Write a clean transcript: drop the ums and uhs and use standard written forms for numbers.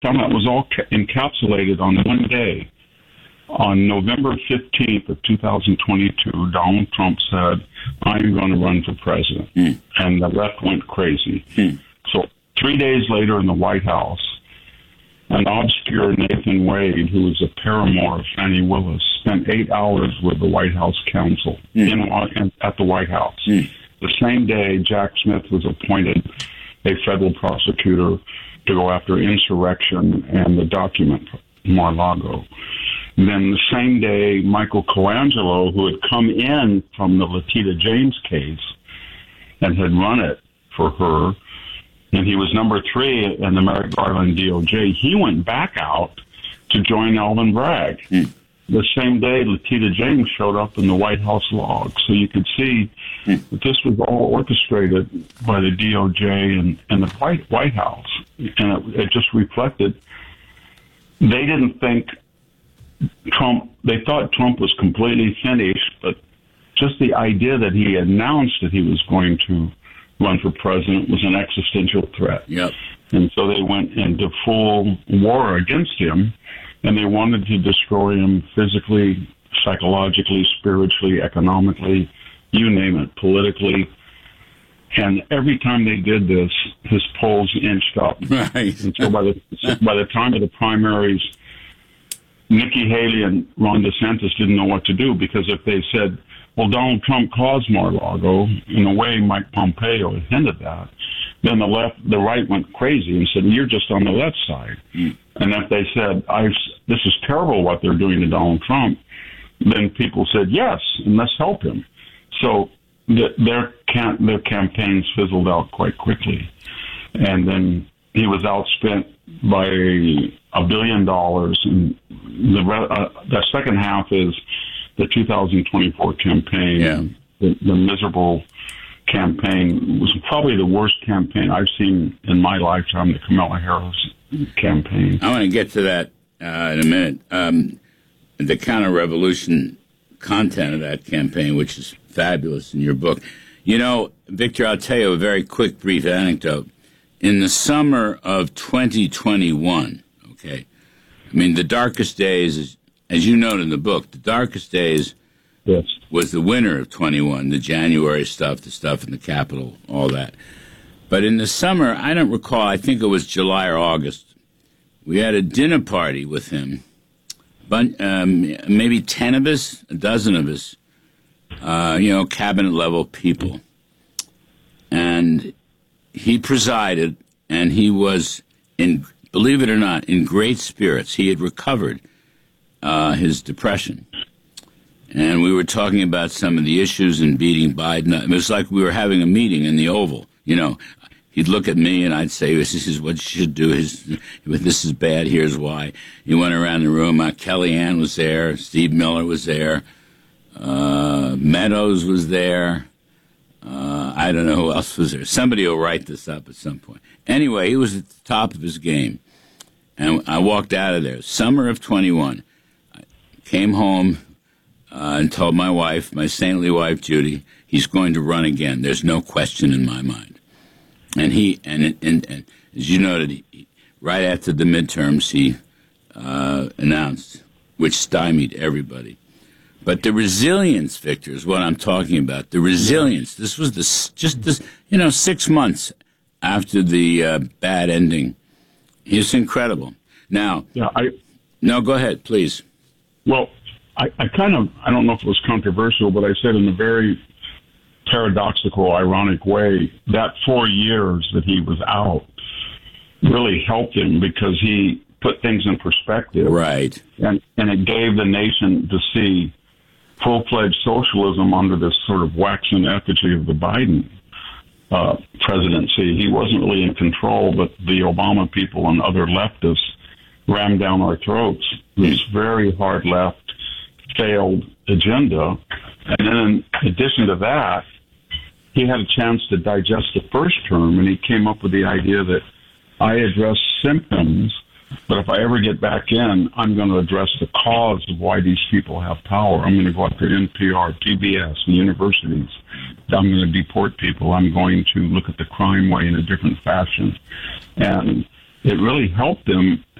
somehow it was all encapsulated on one day. On November 15th of 2022, Donald Trump said, I'm going to run for president. And the left went crazy. So 3 days later in the White House, an obscure Nathan Wade, who was a paramour of Fannie Willis, spent 8 hours with the White House counsel at the White House. The same day, Jack Smith was appointed a federal prosecutor to go after insurrection and the document Mar-a-Lago. Then the same day, Michael Colangelo, who had come in from the Letitia James case and had run it for her, and he was number 3 in the Merrick Garland DOJ, he went back out to join Alvin Bragg. The same day, Letitia James showed up in the White House log. So you could see that this was all orchestrated by the DOJ and the White House. And it just reflected, they didn't think they thought Trump was completely finished, but just the idea that he announced that he was going to run for president was an existential threat. Yep. And so they went into full war against him, and they wanted to destroy him physically, psychologically, spiritually, economically, you name it, politically. And every time they did this, his polls inched up. Right. And so by the time of the primaries, Nikki Haley and Ron DeSantis didn't know what to do, because if they said, well, Donald Trump caused Mar-a-Lago, in a way Mike Pompeo had hinted that, then the right went crazy and said, you're just on the left side. And if they said, this is terrible what they're doing to Donald Trump, then people said, yes, and let's help him. So their campaigns fizzled out quite quickly. And then he was outspent by $1 billion. And the second half is the 2024 campaign. Yeah. The miserable campaign was probably the worst campaign I've seen in my lifetime, the Kamala Harris campaign. I want to get to that in a minute. The counter-revolution content of that campaign, which is fabulous in your book. You know, Victor, I'll tell you a very quick, brief anecdote. In the summer of 2021, okay, I mean, the darkest days, as you note in the book, the darkest days was the winter of 21, the January stuff, the stuff in the Capitol, all that. But in the summer, I don't recall, I think it was July or August, we had a dinner party with him, maybe 10 of us, a dozen of us, cabinet-level people. And he presided, and he was, believe it or not, in great spirits. He had recovered his depression. And we were talking about some of the issues in beating Biden. It was like we were having a meeting in the Oval. You know, he'd look at me, and I'd say, this is what you should do. This is bad. Here's why. He went around the room. Kellyanne was there. Steve Miller was there. Meadows was there. I don't know who else was there. Somebody will write this up at some point. Anyway, he was at the top of his game. And I walked out of there. Summer of 21. I came home and told my wife, my saintly wife, Judy, he's going to run again. There's no question in my mind. And and as you noted, right after the midterms, he announced, which stymied everybody. But the resilience, Victor, is what I'm talking about. The resilience. This was just 6 months after the bad ending. It's incredible. Now, no, go ahead, please. Well, I don't know if it was controversial, but I said in a very paradoxical, ironic way, that 4 years that he was out really helped him because he put things in perspective. Right. And it gave the nation to see full-fledged socialism under this sort of waxen effigy of the Biden presidency. He wasn't really in control, but the Obama people and other leftists rammed down our throats this very hard left, failed agenda. And then in addition to that, he had a chance to digest the first term, and he came up with the idea that I address symptoms, but if I ever get back in, I'm going to address the cause of why these people have power. I'm going to go after NPR, PBS, and universities. I'm going to deport people. I'm going to look at the crime way in a different fashion. And it really helped them